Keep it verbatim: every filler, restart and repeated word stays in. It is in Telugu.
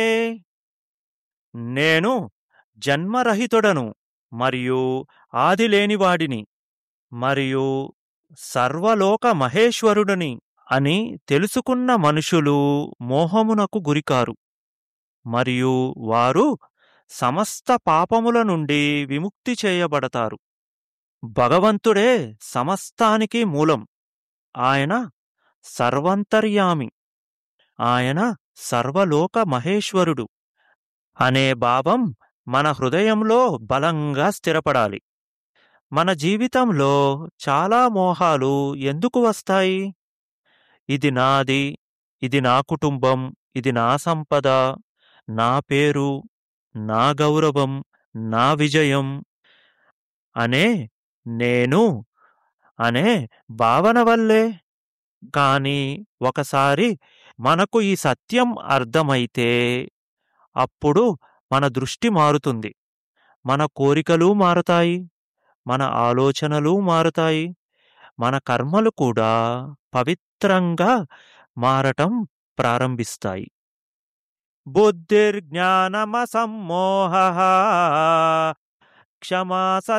నేను జన్మరహితుడను మరియు ఆదిలేనివాడిని మరియు సర్వలోక మహేశ్వరుడని అని తెలుసుకున్న మనుషులు మోహమునకు గురికారు మరియు వారు సమస్త పాపముల నుండి విముక్తి చేయబడతారు. భగవంతుడే సమస్తానికి మూలం. ఆయన సర్వంతర్యామి. ఆయన సర్వలోక మహేశ్వరుడు అనే భావం మన హృదయంలో బలంగా స్థిరపడాలి. మన జీవితంలో చాలా మోహాలు ఎందుకు వస్తాయి? ఇది నాది, ఇది నా కుటుంబం, ఇది నా సంపద, నా పేరు, నా గౌరవం, నా విజయం అనే నేను అనే భావన వల్లే. కానీ ఒకసారి మనకు ఈ సత్యం అర్థమైతే అప్పుడు మన దృష్టి మారుతుంది. మన కోరికలు మారతాయి, మన ఆలోచనలు మారతాయి, మన కర్మలు కూడా పవిత్రంగా మారటం ప్రారంభిస్తాయి. బుద్ధిర్జ్ఞానమసమ్మోహః క్షమా